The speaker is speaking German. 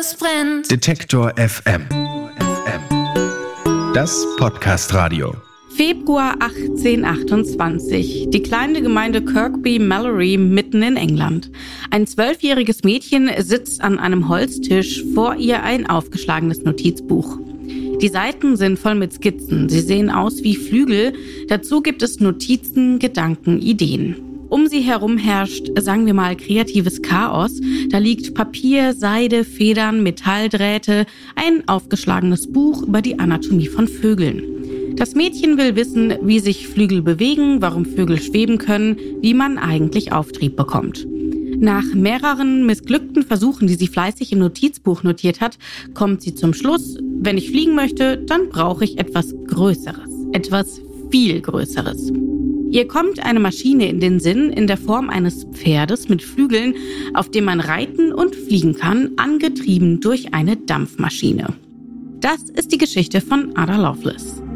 es brennt. Detektor FM. Das Podcast-Radio. Februar 1828. Die kleine Gemeinde Kirkby Mallory mitten in England. Ein 12-jähriges Mädchen sitzt an einem Holztisch, vor ihr ein aufgeschlagenes Notizbuch. Die Seiten sind voll mit Skizzen. Sie sehen aus wie Flügel. Dazu gibt es Notizen, Gedanken, Ideen. Um sie herum herrscht, sagen wir mal, kreatives Chaos. Da liegt Papier, Seide, Federn, Metalldrähte, ein aufgeschlagenes Buch über die Anatomie von Vögeln. Das Mädchen will wissen, wie sich Flügel bewegen, warum Vögel schweben können, wie man eigentlich Auftrieb bekommt. Nach mehreren missglückten Versuchen, die sie fleißig im Notizbuch notiert hat, kommt sie zum Schluss: Wenn ich fliegen möchte, dann brauche ich etwas Größeres, etwas viel Größeres. Ihr kommt eine Maschine in den Sinn in der Form eines Pferdes mit Flügeln, auf dem man reiten und fliegen kann, angetrieben durch eine Dampfmaschine. Das ist die Geschichte von Ada Lovelace.